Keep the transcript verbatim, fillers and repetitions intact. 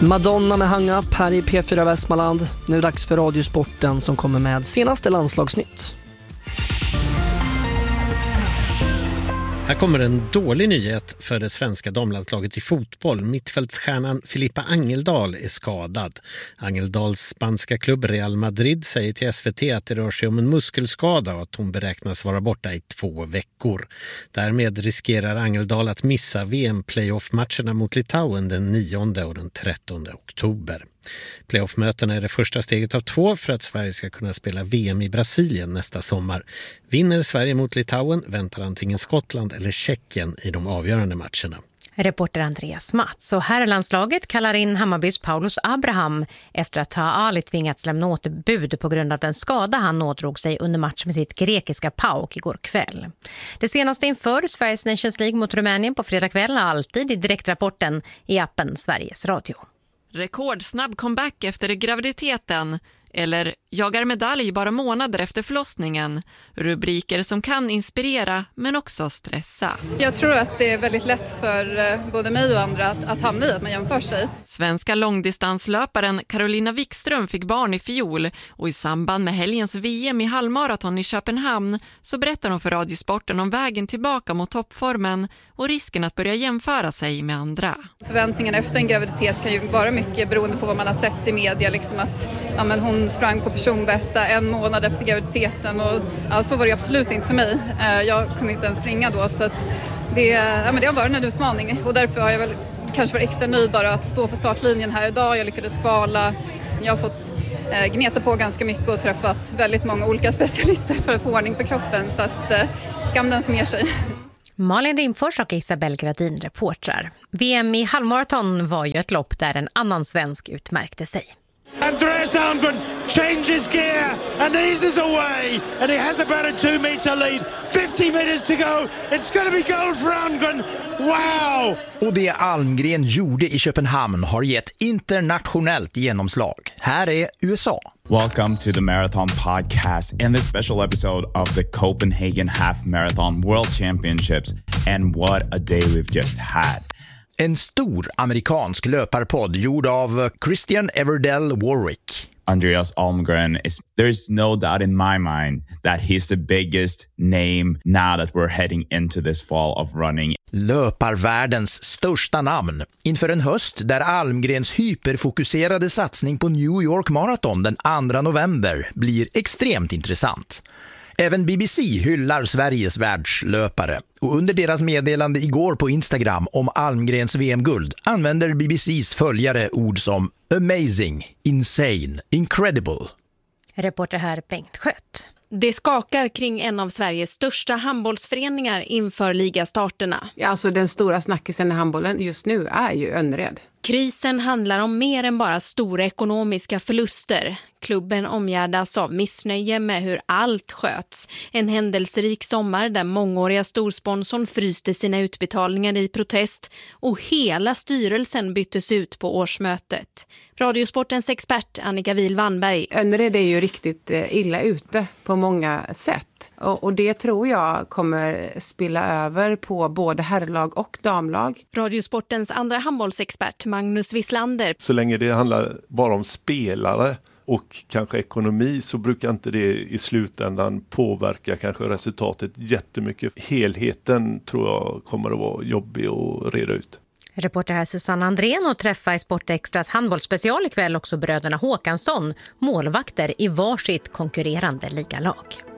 Madonna med Hang Up här i P fyra Västmanland. Nu är det dags för Radiosporten som kommer med senaste landslagsnytt. Här kommer en dålig nyhet för det svenska damlandslaget i fotboll. Mittfältsstjärnan Filippa Angeldal är skadad. Angeldals spanska klubb Real Madrid säger till S V T att det rör sig om en muskelskada och att hon beräknas vara borta i två veckor. Därmed riskerar Angeldal att missa V M-playoff-matcherna mot Litauen den nionde och den trettonde oktober. Playoff-mötena är det första steget av två för att Sverige ska kunna spela V M i Brasilien nästa sommar. Vinner Sverige mot Litauen väntar antingen Skottland eller Tjeckien i de avgörande matcherna. Reporter Andreas Mats. Och herrlandslaget kallar in Hammarbys Paulus Abraham efter att ha Ali tvingats lämna återbud på grund av den skada han ådrog sig under match med sitt grekiska PAOK igår kväll. Det senaste inför Sveriges Nations League mot Rumänien på fredag kväll alltid i direktrapporten i appen Sveriges Radio. Rekordsnabb comeback efter graviditeten eller jagar medalj bara månader efter förlossningen. Rubriker som kan inspirera men också stressa. Jag tror att det är väldigt lätt för både mig och andra att, att hamna i att man jämför sig. Svenska långdistanslöparen Carolina Wikström fick barn i fjol och i samband med helgens V M i halvmaraton i Köpenhamn så berättar hon för Radiosporten om vägen tillbaka mot toppformen och risken att börja jämföra sig med andra. Förväntningarna efter en graviditet kan ju vara mycket beroende på vad man har sett i media. Liksom att ja, men hon sprang på personbästa en månad efter graviditeten och ja, så var det absolut inte för mig. Jag kunde inte ens springa då så att det, ja, men det har varit en utmaning och därför har jag väl kanske varit extra nöjd bara att stå på startlinjen här idag. Jag lyckades kvala. Jag har fått eh, gneta på ganska mycket och träffat väldigt många olika specialister för att få ordning på kroppen så att eh, skam den som ger sig. Malin Rimfors och Isabel Gradin reportrar. V M i halvmaraton var ju ett lopp där en annan svensk utmärkte sig. Andreas Almgren changes gear and eases away and he has about a two meter lead. fifty meters to go. It's going to be gold for Almgren. Wow! Och det Almgren gjorde i Köpenhamn har gett internationellt genomslag. Här är U S A. Welcome to the Marathon Podcast and this special episode of the Copenhagen Half Marathon World Championships. And what a day we've just had. En stor amerikansk löparpodd gjord av Christian Everdell Warwick. Andreas Almgren is, there's no doubt in my mind that he's the biggest name now that we're heading into this fall of running. Löparvärldens största namn inför en höst där Almgrens hyperfokuserade satsning på New York Marathon den andra november blir extremt intressant. Även B B C hyllar Sveriges världslöpare och under deras meddelande igår på Instagram om Almgrens V M-guld använder B B C:s följare ord som amazing, insane, incredible. Reporter här Bengt Skött. Det skakar kring en av Sveriges största handbollsföreningar inför ligastarterna. Alltså den stora snackisen i handbollen just nu är ju Önnered. Krisen handlar om mer än bara stora ekonomiska förluster. Klubben omgärdas av missnöje med hur allt sköts. En händelserik sommar där mångåriga storsponsorn fryste sina utbetalningar i protest och hela styrelsen byttes ut på årsmötet. Radiosportens expert Annika Wihl-Wannberg. Önnered är ju riktigt illa ute på många sätt. Och, och det tror jag kommer spilla över på både herrlag och damlag. Radiosportens andra handbollsexpert Magnus Wislander. Så länge det handlar bara om spelare och kanske ekonomi så brukar inte det i slutändan påverka kanske resultatet jättemycket. Helheten tror jag kommer att vara jobbig att reda ut. Reporter här Susanne Andrén och träffa i Sportextras handbollsspecial ikväll också bröderna Håkansson, målvakter i varsitt konkurrerande ligalag.